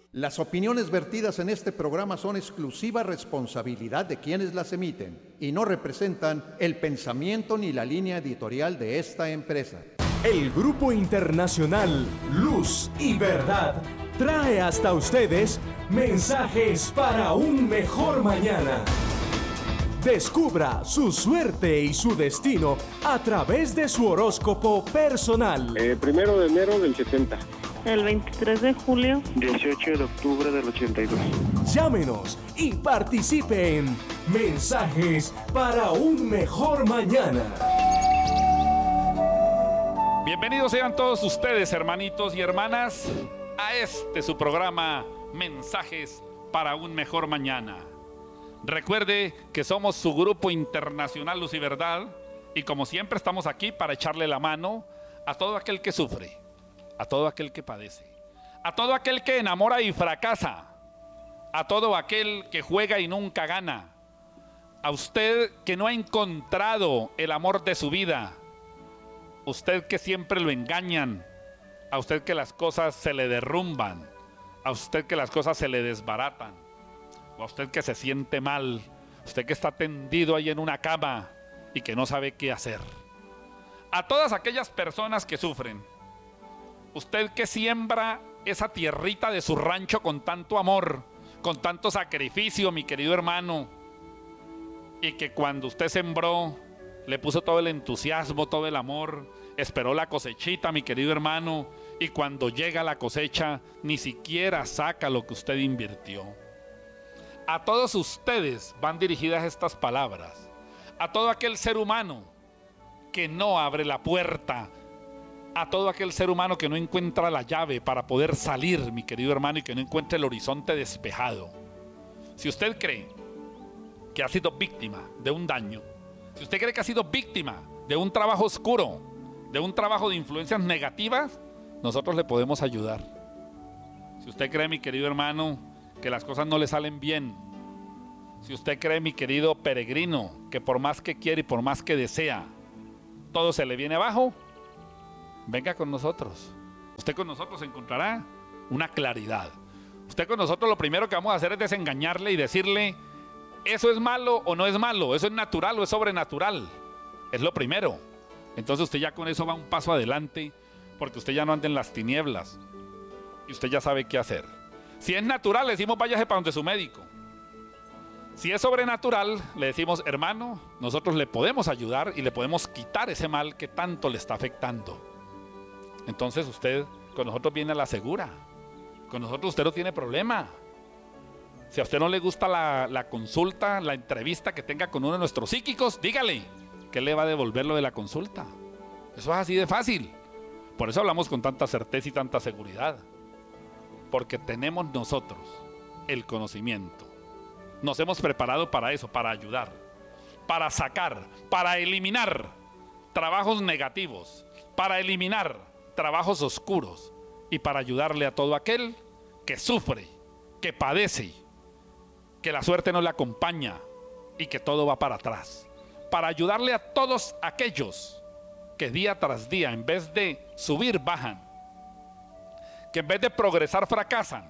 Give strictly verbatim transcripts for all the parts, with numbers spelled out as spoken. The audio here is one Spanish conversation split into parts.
Las opiniones vertidas en este programa son exclusiva responsabilidad de quienes las emiten y no representan el pensamiento ni la línea editorial de esta empresa. El Grupo Internacional Luz y Verdad trae hasta ustedes mensajes para un mejor mañana. Descubra su suerte y su destino a través de su horóscopo personal. Eh, primero de enero del setenta. El veintitrés de julio. dieciocho de octubre del ochenta y dos. Llámenos y participe en Mensajes para un mejor mañana. Bienvenidos sean todos ustedes, hermanitos y hermanas, a este su programa Mensajes para un mejor mañana. Recuerde que somos su Grupo Internacional Luz y Verdad y como siempre estamos aquí para echarle la mano a todo aquel que sufre, a todo aquel que padece, a todo aquel que enamora y fracasa, a todo aquel que juega y nunca gana, a usted que no ha encontrado el amor de su vida, usted que siempre lo engañan, a usted que las cosas se le derrumban, a usted que las cosas se le desbaratan, o a usted que se siente mal, usted que está tendido ahí en una cama y que no sabe qué hacer. A todas aquellas personas que sufren, usted que siembra esa tierrita de su rancho con tanto amor, con tanto sacrificio, mi querido hermano, y que cuando usted sembró, le puso todo el entusiasmo, todo el amor, esperó la cosechita, mi querido hermano, y cuando llega la cosecha, ni siquiera saca lo que usted invirtió. A todos ustedes van dirigidas estas palabras, a todo aquel ser humano que no abre la puerta, a todo aquel ser humano que no encuentra la llave para poder salir, mi querido hermano, y que no encuentre el horizonte despejado. Si usted cree que ha sido víctima de un daño, si usted cree que ha sido víctima de un trabajo oscuro, de un trabajo de influencias negativas, nosotros le podemos ayudar. Si usted cree, mi querido hermano, que las cosas no le salen bien, si usted cree, mi querido peregrino, que por más que quiere y por más que desea, todo se le viene abajo, venga con nosotros. Usted con nosotros encontrará una claridad. Usted con nosotros lo primero que vamos a hacer es desengañarle y decirle, eso es malo o no es malo, eso es natural o es sobrenatural. Es lo primero. Entonces usted ya con eso va un paso adelante, porque usted ya no anda en las tinieblas y usted ya sabe qué hacer. Si es natural, le decimos váyase para donde su médico. Si es sobrenatural, le decimos, hermano, nosotros le podemos ayudar y le podemos quitar ese mal que tanto le está afectando. Entonces usted con nosotros viene a la segura. Con nosotros usted no tiene problema. Si a usted no le gusta la, la consulta, la entrevista que tenga con uno de nuestros psíquicos, dígale que le va a devolver lo de la consulta. Eso es así de fácil. Por eso hablamos con tanta certeza y tanta seguridad. Porque tenemos nosotros el conocimiento. Nos hemos preparado para eso, para ayudar, para sacar, para eliminar trabajos negativos, para eliminar trabajos oscuros y para ayudarle a todo aquel que sufre, que padece, que la suerte no le acompaña y que todo va para atrás. Para ayudarle a todos aquellos que día tras día, en vez de subir, bajan, que en vez de progresar, fracasan.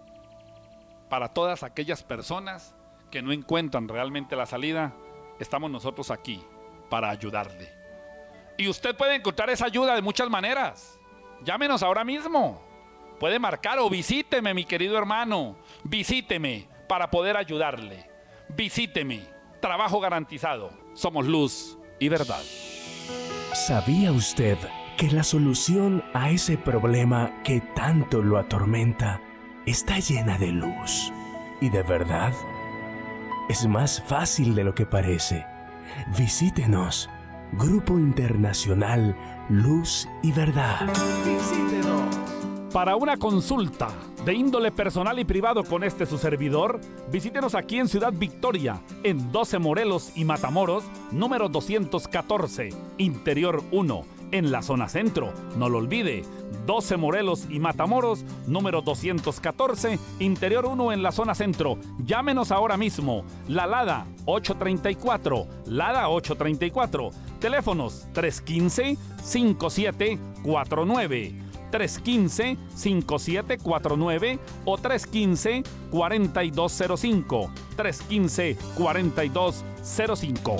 Para todas aquellas personas que no encuentran realmente la salida, estamos nosotros aquí para ayudarle. Y usted puede encontrar esa ayuda de muchas maneras. Llámenos ahora mismo. Puede marcar o visíteme, mi querido hermano. Visíteme para poder ayudarle. Visíteme. Trabajo garantizado. Somos luz y verdad. ¿Sabía usted que la solución a ese problema que tanto lo atormenta está llena de luz y de verdad? Es más fácil de lo que parece. Visítenos. Grupo Internacional Luz y Verdad. Visítenos. Para una consulta de índole personal y privado con este su servidor, visítenos aquí en Ciudad Victoria, en doce Morelos y Matamoros, número doscientos catorce, Interior uno, en la zona centro. No lo olvide, doce Morelos y Matamoros, número doscientos catorce, Interior uno en la zona centro. Llámenos ahora mismo. La Lada ocho treinta y cuatro, Lada ocho treinta y cuatro. Teléfonos tres uno cinco, cinco siete cuatro nueve. tres uno cinco, cinco siete cuatro nueve o tres uno cinco, cuatro dos cero cinco. tres uno cinco, cuatro dos cero cinco.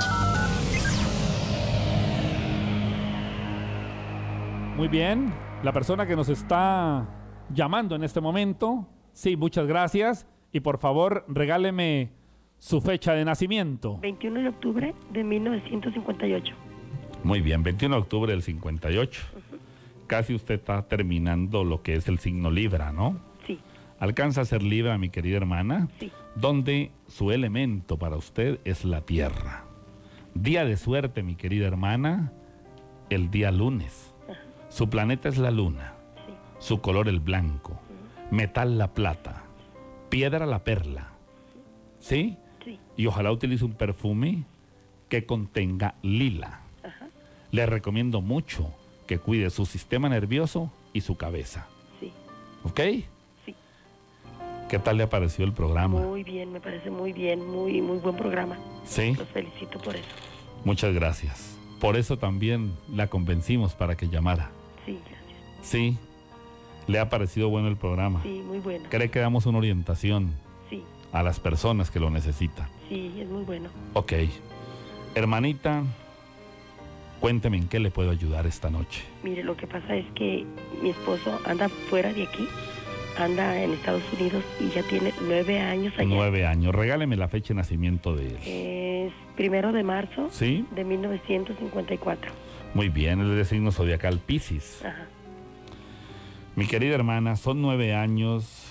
Muy bien, la persona que nos está llamando en este momento, sí, muchas gracias. Y por favor, regáleme su fecha de nacimiento. veintiuno de octubre de mil novecientos cincuenta y ocho. Muy bien, veintiuno de octubre del cincuenta y ocho. Uh-huh. Casi usted está terminando lo que es el signo Libra, ¿no? Sí. Alcanza a ser Libra, mi querida hermana, sí. Donde su elemento para usted es la tierra. Día de suerte, mi querida hermana, el día lunes. Uh-huh. Su planeta es la luna. Sí. Su color el blanco. Uh-huh. Metal la plata. Piedra la perla. ¿Sí? Sí. Y ojalá utilice un perfume que contenga lila. Ajá. Le recomiendo mucho que cuide su sistema nervioso y su cabeza. Sí. ¿Ok? Sí. ¿Qué tal le ha parecido el programa? Muy bien, me parece muy bien, muy, muy buen programa. Sí. Los felicito por eso. Muchas gracias. Por eso también la convencimos para que llamara. Sí, gracias. Sí. ¿Le ha parecido bueno el programa? Sí, muy bueno. ¿Cree que damos una orientación? Sí. A las personas que lo necesitan. Sí, es muy bueno. Ok. Hermanita, cuénteme en qué le puedo ayudar esta noche. Mire, lo que pasa es que mi esposo anda fuera de aquí, anda en Estados Unidos y ya tiene nueve años allá. Nueve años. Regáleme la fecha de nacimiento de él. Es primero de marzo. ¿Sí? De mil novecientos cincuenta y cuatro. Muy bien, él es de signo zodiacal Piscis. Ajá. Mi querida hermana, son nueve años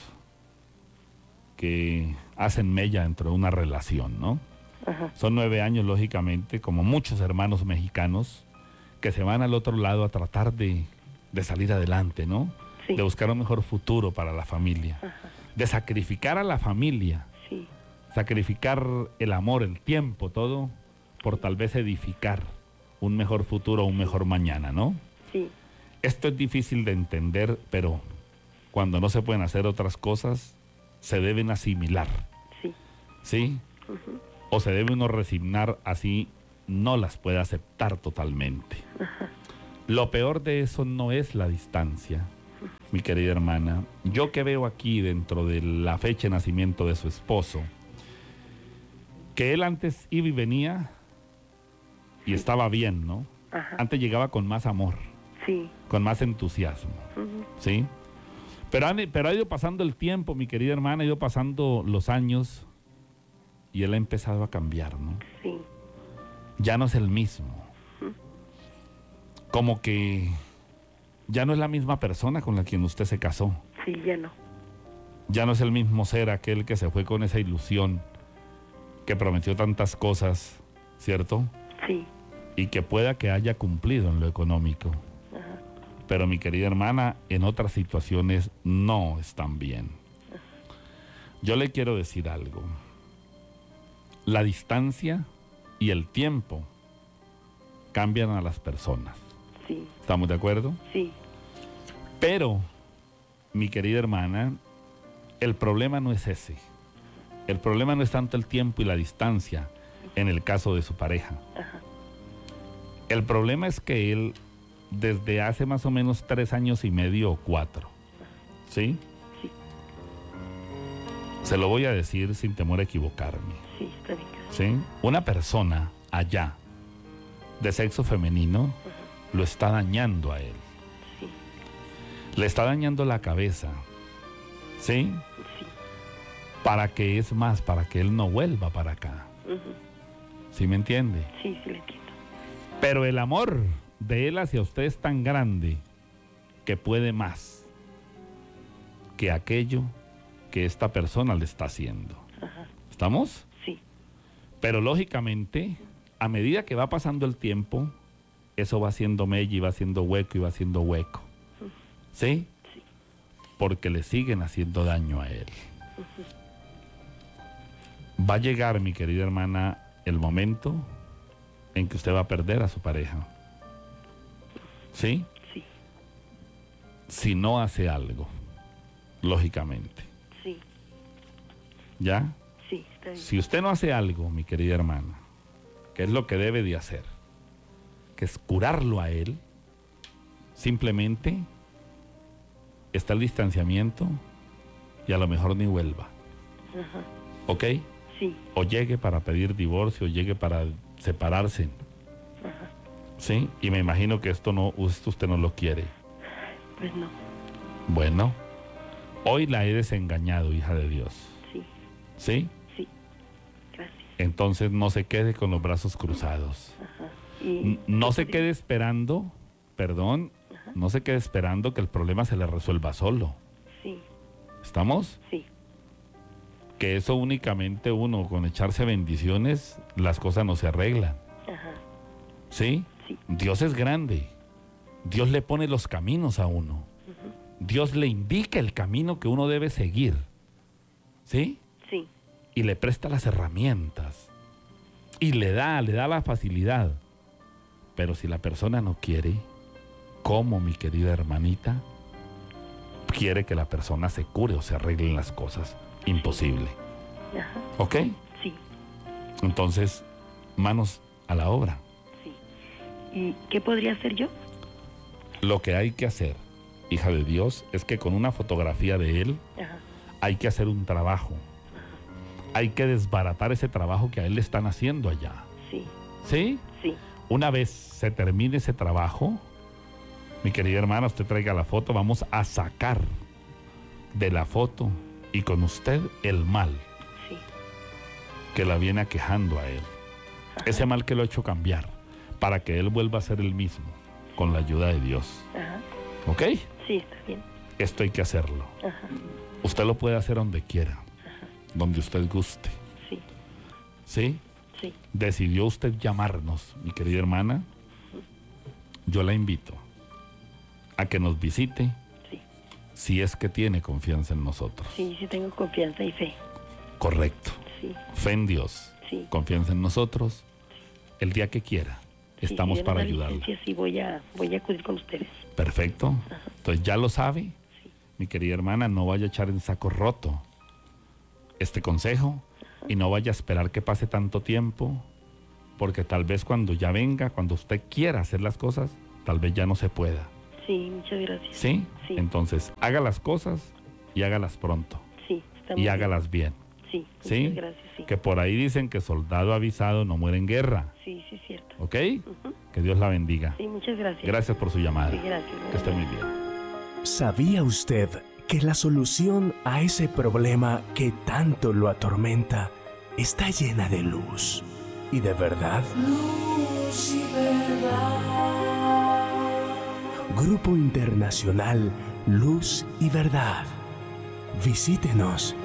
que hacen mella dentro de una relación, ¿no? Ajá. Son nueve años, lógicamente, como muchos hermanos mexicanos, que se van al otro lado a tratar de, de salir adelante, ¿no? Sí. De buscar un mejor futuro para la familia. Ajá. De sacrificar a la familia. Sí. Sacrificar el amor, el tiempo, todo, por tal vez edificar un mejor futuro, un mejor mañana, ¿no? Sí. Esto es difícil de entender, pero cuando no se pueden hacer otras cosas, se deben asimilar. Sí. ¿Sí? Uh-huh. O se debe uno resignar, así no las puede aceptar totalmente. Uh-huh. Lo peor de eso no es la distancia, uh-huh. mi querida hermana. Yo que veo aquí dentro de la fecha de nacimiento de su esposo, que él antes iba y venía y sí. estaba bien, ¿no? Uh-huh. Antes llegaba con más amor. Sí. Con más entusiasmo, uh-huh. ¿sí? Pero, han, pero ha ido pasando el tiempo, mi querida hermana, ha ido pasando los años y él ha empezado a cambiar, ¿no? Sí. Ya no es el mismo. Uh-huh. Como que ya no es la misma persona con la quien usted se casó. Sí, ya no. Ya no es el mismo ser aquel que se fue con esa ilusión, que prometió tantas cosas, ¿cierto? Sí. Y que pueda que haya cumplido en lo económico. Pero mi querida hermana, en otras situaciones no están bien. Yo le quiero decir algo. La distancia y el tiempo cambian a las personas. Sí. ¿Estamos de acuerdo? Sí. Pero, mi querida hermana, el problema no es ese. El problema no es tanto el tiempo y la distancia en el caso de su pareja. Ajá. El problema es que él, desde hace más o menos tres años y medio o cuatro, ¿sí? Sí. Se lo voy a decir sin temor a equivocarme. Sí, está bien. ¿Sí? Una persona allá, de sexo femenino, uh-huh. lo está dañando a él. Sí. Le está dañando la cabeza, ¿sí? Sí. Para que es más, para que él no vuelva para acá. Uh-huh. ¿Sí me entiende? Sí, sí le entiendo. Pero el amor de él hacia usted es tan grande que puede más que aquello que esta persona le está haciendo. Ajá. ¿Estamos? Sí. Pero lógicamente, a medida que va pasando el tiempo, eso va haciendo mella y va haciendo hueco y va haciendo hueco. Uh-huh. ¿Sí? Sí. Porque le siguen haciendo daño a él. Uh-huh. Va a llegar, mi querida hermana, el momento en que usted va a perder a su pareja. ¿Sí? Sí. Si no hace algo, lógicamente. Sí. ¿Ya? Sí, está bien. Si usted no hace algo, mi querida hermana, que es lo que debe de hacer, que es curarlo a él, simplemente está el distanciamiento y a lo mejor ni vuelva. Ajá. ¿Ok? Sí. O llegue para pedir divorcio, o llegue para separarse. Ajá. ¿Sí? Y me imagino que esto no, esto usted no lo quiere. Pues no. Bueno, hoy la he desengañado, hija de Dios. Sí. ¿Sí? Sí. Gracias. Entonces no se quede con los brazos cruzados. Ajá. Y N- No se quede esperando, perdón, Ajá. no se quede esperando que el problema se le resuelva solo. Sí. ¿Estamos? Sí. Que eso únicamente uno, con echarse bendiciones, las cosas no se arreglan. Ajá. ¿Sí? Sí. Dios es grande. Dios le pone los caminos a uno. Ujú. Dios le indica el camino que uno debe seguir. ¿Sí? Sí. Y le presta las herramientas. Y le da, le da la facilidad. Pero si la persona no quiere, ¿cómo, mi querida hermanita, quiere que la persona se cure o se arreglen las cosas? Imposible. Ajá. ¿Ok? Sí. Entonces, manos a la obra. Sí. ¿Y qué podría hacer yo? Lo que hay que hacer, hija de Dios, es que con una fotografía de él Ajá. hay que hacer un trabajo. Hay que desbaratar ese trabajo que a él le están haciendo allá. Sí. ¿Sí? Sí. Una vez se termine ese trabajo, mi querida hermana, usted traiga la foto, vamos a sacar de la foto y con usted el mal Sí. que la viene aquejando a él. Ajá. Ese mal que lo ha hecho cambiar para que él vuelva a ser el mismo con la ayuda de Dios. Ajá. ¿Ok? Sí, está bien. Esto hay que hacerlo. Ajá. Usted lo puede hacer donde quiera, Ajá. donde usted guste. Sí. ¿Sí? Sí. Decidió usted llamarnos, mi querida hermana. Yo la invito a que nos visite Sí. si es que tiene confianza en nosotros. Sí, sí tengo confianza y fe. Correcto. Sí. Fe en Dios. Sí. Confianza en nosotros. El día que quiera. Estamos sí, para de ayudarla. licencia, sí, voy a, voy a acudir con ustedes. Perfecto. Entonces ya lo sabe. Sí. Mi querida hermana, no vaya a echar en saco roto este consejo y no vaya a esperar que pase tanto tiempo, porque tal vez cuando ya venga, cuando usted quiera hacer las cosas, tal vez ya no se pueda. Sí, muchas gracias. ¿Sí? Sí. Entonces, haga las cosas y hágalas pronto. Sí, está muy Y bien. hágalas bien. Sí, ¿Sí? muchas gracias, sí. Que por ahí dicen que soldado avisado no muere en guerra. Sí, sí, es cierto. ¿Ok? Ujú. Que Dios la bendiga. Sí, muchas gracias. Gracias por su llamada. Sí, gracias. Que esté muy bien. ¿Sabía usted que la solución a ese problema que tanto lo atormenta está llena de luz y de verdad? Luz y verdad. Grupo Internacional Luz y Verdad. Visítenos.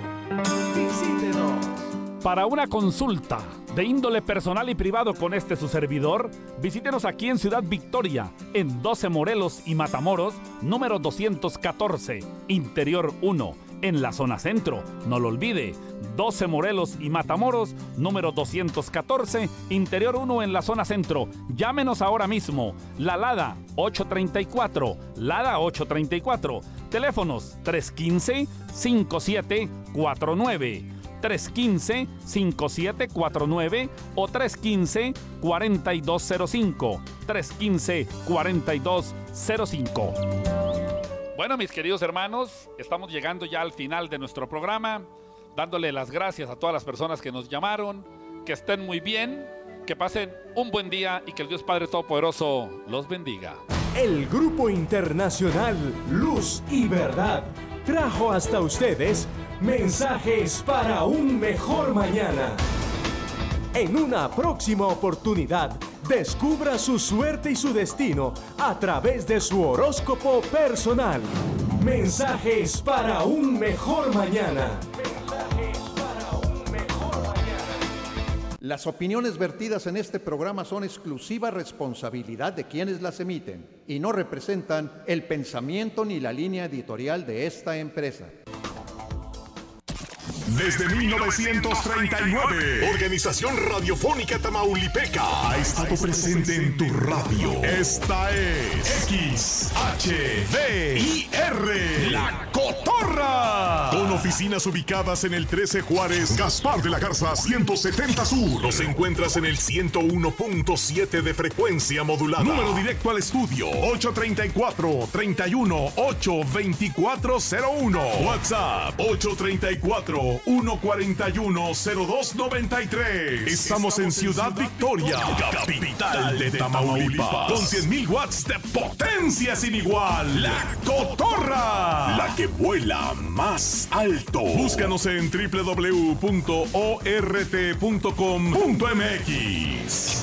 Visítenos. Para una consulta de índole personal y privado con este su servidor, visítenos aquí en Ciudad Victoria, en doce Morelos y Matamoros, número doscientos catorce, Interior uno, en la zona centro. No lo olvide, doce Morelos y Matamoros, número doscientos catorce, Interior uno en la zona centro. Llámenos ahora mismo. La Lada ocho treinta y cuatro, Lada ocho treinta y cuatro. Teléfonos tres uno cinco, cinco siete cuatro nueve. tres uno cinco, cinco siete cuatro nueve o tres uno cinco, cuatro dos cero cinco. tres uno cinco, cuatro dos cero cinco. Bueno, mis queridos hermanos, estamos llegando ya al final de nuestro programa, dándole las gracias a todas las personas que nos llamaron, que estén muy bien, que pasen un buen día y que el Dios Padre Todopoderoso los bendiga. El Grupo Internacional Luz y Verdad trajo hasta ustedes mensajes para un mejor mañana. En una próxima oportunidad, descubra su suerte y su destino a través de su horóscopo personal. Mensajes para un mejor mañana. Mensajes para un mejor mañana. Las opiniones vertidas en este programa son exclusiva responsabilidad de quienes las emiten y no representan el pensamiento ni la línea editorial de esta empresa. Desde mil novecientos treinta y nueve, Organización Radiofónica Tamaulipeca ha estado presente en tu radio. Esta es X H D I R, La Cotorra, con oficinas ubicadas en el trece Juárez, Gaspar de la Garza ciento setenta Sur. Nos encuentras en el ciento uno punto siete de frecuencia modulada. Número directo al estudio ocho treinta y cuatro, treinta y uno, ocho veinticuatro cero uno. WhatsApp ocho treinta y cuatro, uno cuarenta y uno, cero dos noventa y tres. Estamos en Ciudad Victoria, capital de Tamaulipas, con cien mil watts de potencia sin igual. La Cotorra, la que vuela más alto. Búscanos en doble u doble u doble u punto o r t punto com punto m x.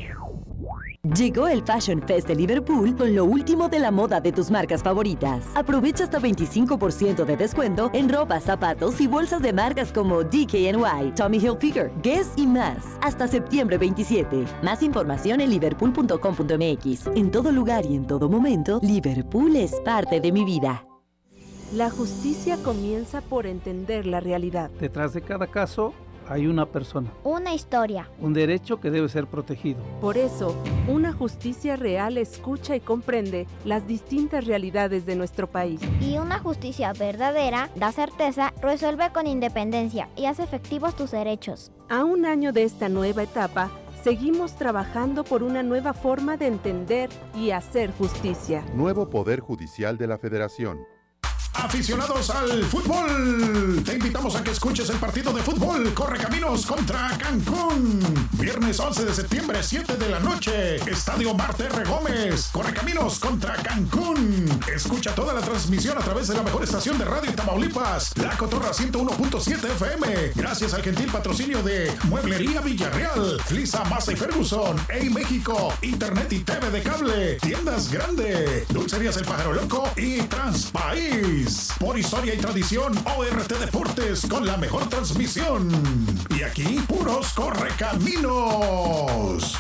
Llegó el Fashion Fest de Liverpool con lo último de la moda de tus marcas favoritas. Aprovecha hasta veinticinco por ciento de descuento en ropa, zapatos y bolsas de marcas como D K N Y, Tommy Hilfiger, Guess y más. Hasta septiembre veintisiete. Más información en liverpool punto com punto m x. En todo lugar y en todo momento, Liverpool es parte de mi vida. La justicia comienza por entender la realidad. Detrás de cada caso hay una persona. Una historia. Un derecho que debe ser protegido. Por eso, una justicia real escucha y comprende las distintas realidades de nuestro país. Y una justicia verdadera da certeza, resuelve con independencia y hace efectivos tus derechos. A un año de esta nueva etapa, seguimos trabajando por una nueva forma de entender y hacer justicia. Nuevo Poder Judicial de la Federación. Aficionados al fútbol, te invitamos a que escuches el partido de fútbol Correcaminos contra Cancún. Viernes once de septiembre, siete de la noche, Estadio Marte R. Gómez. Correcaminos contra Cancún. Escucha toda la transmisión a través de la mejor estación de radio en Tamaulipas, La Cotorra ciento uno punto siete F M. Gracias al gentil patrocinio de Mueblería Villarreal, Flisa, Massa y Ferguson, Ey México, Internet y T V de cable, Tiendas Grande, Dulcerías El Pájaro Loco y Transpaís. Por historia y tradición, O R T Deportes con la mejor transmisión. Y aquí, puros correcaminos.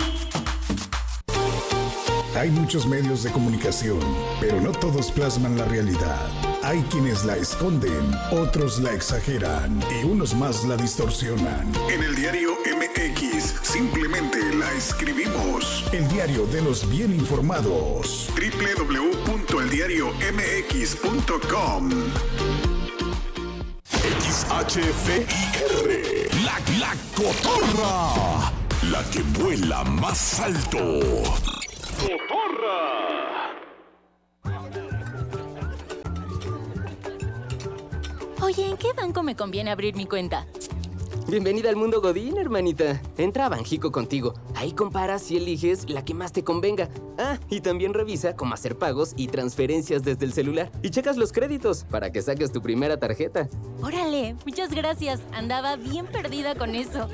Hay muchos medios de comunicación, pero no todos plasman la realidad. Hay quienes la esconden, otros la exageran y unos más la distorsionan. En el diario M X simplemente la escribimos. El diario de los bien informados. doble u doble u doble u punto el diario m x punto com. X H V I R. La, la Cotorra. La que vuela más alto. Cotorra. Oye, ¿en qué banco me conviene abrir mi cuenta? Bienvenida al mundo Godín, hermanita. Entra a Banjico Contigo. Ahí comparas y eliges la que más te convenga. Ah, y también revisa cómo hacer pagos y transferencias desde el celular. Y checas los créditos para que saques tu primera tarjeta. ¡Órale! Muchas gracias. Andaba bien perdida con eso.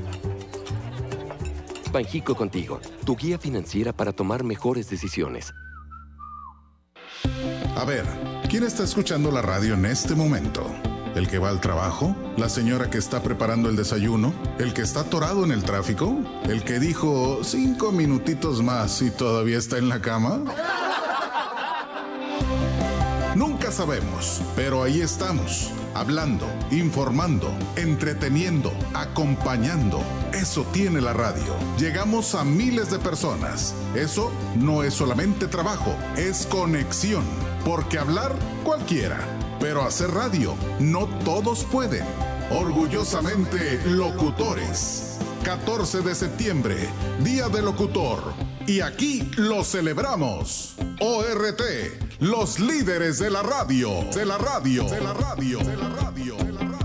Banjico Contigo, tu guía financiera para tomar mejores decisiones. A ver, ¿quién está escuchando la radio en este momento? ¿El que va al trabajo? ¿La señora que está preparando el desayuno? ¿El que está atorado en el tráfico? ¿El que dijo cinco minutitos más y todavía está en la cama? Nunca sabemos, pero ahí estamos, hablando, informando, entreteniendo, acompañando. Eso tiene la radio. Llegamos a miles de personas. Eso no es solamente trabajo, es conexión. Porque hablar, cualquiera. Pero hacer radio, no todos pueden. Orgullosamente, locutores. catorce de septiembre, Día del Locutor. Y aquí lo celebramos. O R T, los líderes de la radio. De la radio. De la radio. De la radio. De la radio.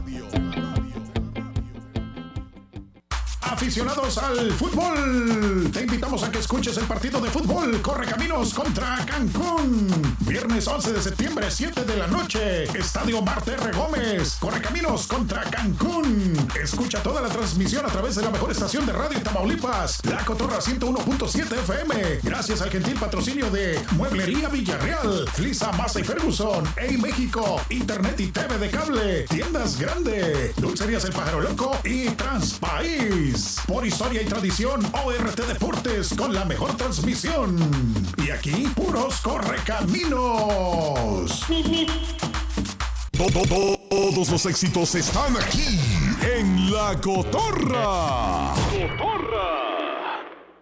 Aficionados al fútbol, te invitamos a que escuches el partido de fútbol Correcaminos contra Cancún. Viernes once de septiembre, siete de la noche, Estadio Marte R. Gómez. Correcaminos contra Cancún. Escucha toda la transmisión a través de la mejor estación de radio en Tamaulipas, La Cotorra ciento uno punto siete F M. Gracias al gentil patrocinio de Mueblería Villarreal, Flisa, Massa y Ferguson, Ey México, Internet y T V de cable, Tiendas Grande, Dulcerías El Pájaro Loco y Transpaís. Por historia y tradición, O R T Deportes con la mejor transmisión. Y aquí, puros correcaminos. Todos los éxitos están aquí en La Cotorra. Cotorra.